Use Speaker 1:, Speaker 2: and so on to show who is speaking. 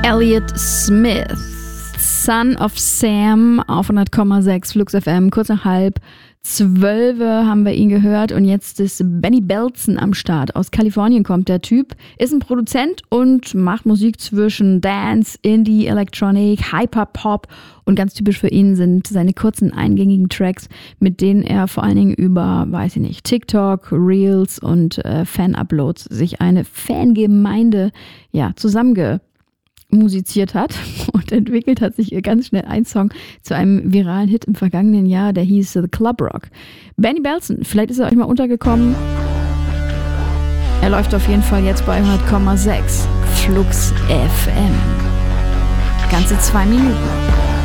Speaker 1: Elliott Smith, Son of Sam auf 100,6 Flux FM, kurz nach 11:30 haben wir ihn gehört und jetzt ist Benny Belson am Start. Aus Kalifornien kommt der Typ, ist ein Produzent und macht Musik zwischen Dance, Indie, Electronic, Hyperpop und ganz typisch für ihn sind seine kurzen eingängigen Tracks, mit denen er vor allen Dingen über, weiß ich nicht, TikTok, Reels und Fan-Uploads sich eine Fangemeinde zusammengemusiziert hat und entwickelt hat sich ganz schnell ein Song zu einem viralen Hit im vergangenen Jahr, der hieß The Club Rock. Benny Belson, vielleicht ist er euch mal untergekommen. Er läuft auf jeden Fall jetzt bei 100,6 Flux FM. Ganze 2 Minuten.